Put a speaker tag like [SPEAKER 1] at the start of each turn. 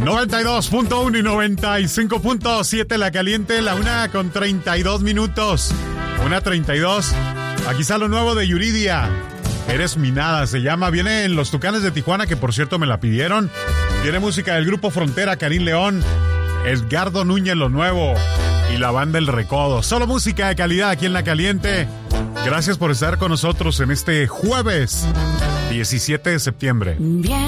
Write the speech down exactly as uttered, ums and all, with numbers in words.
[SPEAKER 1] noventa y dos punto uno y noventa y cinco punto siete La Caliente, la una con treinta y dos minutos. una treinta y dos. Aquí está lo nuevo de Yuridia. Eres mi nada, se llama. Viene en Los Tucanes de Tijuana, que por cierto me la pidieron. Tiene música del Grupo Frontera, Karim León, Edgardo Núñez, lo nuevo, y la banda El Recodo. Solo música de calidad aquí en La Caliente. Gracias por estar con nosotros en este jueves diecisiete de septiembre.